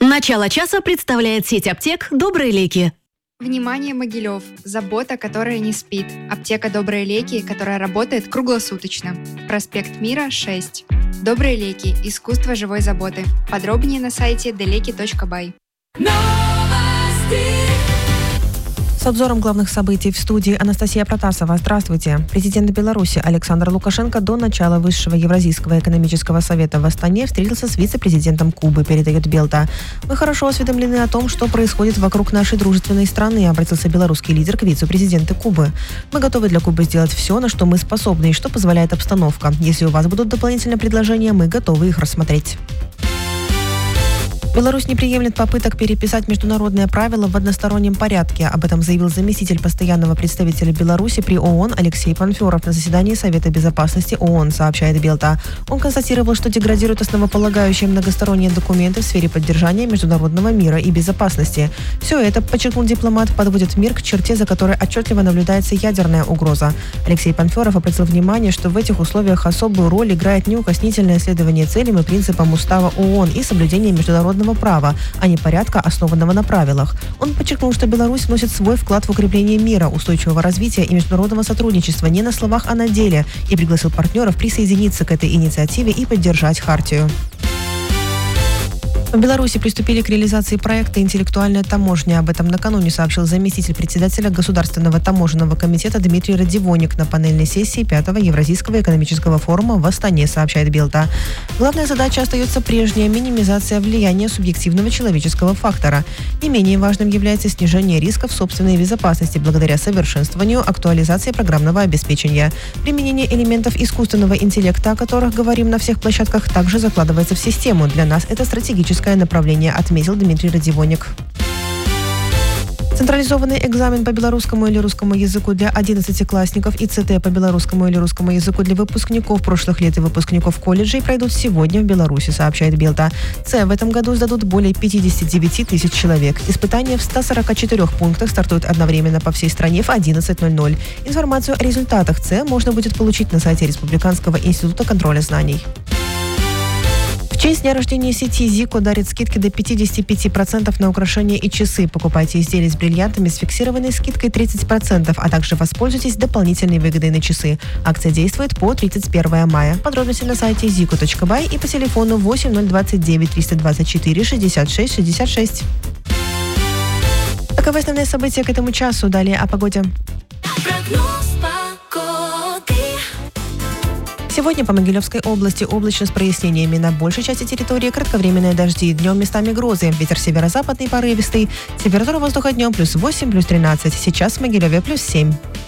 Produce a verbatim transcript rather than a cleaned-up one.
Начало часа представляет сеть аптек «Добрые леки». Внимание, Могилев! Забота, которая не спит. Аптека «Добрые леки», которая работает круглосуточно. Проспект Мира, шесть. «Добрые леки. Искусство живой заботы». Подробнее на сайте делеки точка бай. С обзором главных событий в студии Анастасия Протасова. Здравствуйте. Президент Беларуси Александр Лукашенко до начала Высшего Евразийского экономического совета в Астане встретился с вице-президентом Кубы, передает Белта. «Мы хорошо осведомлены о том, что происходит вокруг нашей дружественной страны», обратился белорусский лидер к вице-президенту Кубы. «Мы готовы для Кубы сделать все, на что мы способны и что позволяет обстановка. Если у вас будут дополнительные предложения, мы готовы их рассмотреть». Беларусь не приемлет попыток переписать международные правила в одностороннем порядке. Об этом заявил заместитель постоянного представителя Беларуси при ООН Алексей Панферов на заседании Совета безопасности ООН, сообщает Белта. Он констатировал, что деградируют основополагающие многосторонние документы в сфере поддержания международного мира и безопасности. Все это, подчеркнул дипломат, подводит мир к черте, за которой отчетливо наблюдается ядерная угроза. Алексей Панферов обратил внимание, что в этих условиях особую роль играет неукоснительное следование целям и принципам Устава ООН и соблюдение международного права, а не порядка, основанного на правилах. Он подчеркнул, что Беларусь вносит свой вклад в укрепление мира, устойчивого развития и международного сотрудничества не на словах, а на деле, и пригласил партнеров присоединиться к этой инициативе и поддержать хартию. В Беларуси приступили к реализации проекта «Интеллектуальная таможня». Об этом накануне сообщил заместитель председателя Государственного таможенного комитета Дмитрий Радивоник на панельной сессии пятого Евразийского экономического форума в Астане, сообщает Белта. Главная задача остается прежняя – минимизация влияния субъективного человеческого фактора. Не менее важным является снижение рисков собственной безопасности благодаря совершенствованию актуализации программного обеспечения. Применение элементов искусственного интеллекта, о которых говорим на всех площадках, также закладывается в систему. Для нас это стратегическое направление, отметил Дмитрий Радивоник. Централизованный экзамен по белорусскому или русскому языку для одиннадцатиклассников и ЦТ по белорусскому или русскому языку для выпускников прошлых лет и выпускников колледжей пройдут сегодня в Беларуси, сообщает Белта. С в этом году сдадут более пятьдесят девять тысяч человек. Испытания в ста сорока четырёх пунктах стартуют одновременно по всей стране в одиннадцать ноль ноль. Информацию о результатах С можно будет получить на сайте Республиканского института контроля знаний. В честь дня рождения сети Zico дарит скидки до пятьдесят пять процентов на украшения и часы. Покупайте изделия с бриллиантами с фиксированной скидкой тридцать процентов, а также воспользуйтесь дополнительной выгодой на часы. Акция действует по тридцать первое мая. Подробности на сайте зико точка бай и по телефону восемь ноль двадцать девять триста двадцать четыре шестьдесят шесть шестьдесят шесть. Таковы основные события к этому часу. Далее о погоде. Сегодня по Могилевской области облачно с прояснениями. На большей части территории кратковременные дожди. Днем местами грозы. Ветер северо-западный порывистый. Температура воздуха днем плюс восемь, плюс тринадцать. Сейчас в Могилеве плюс семь.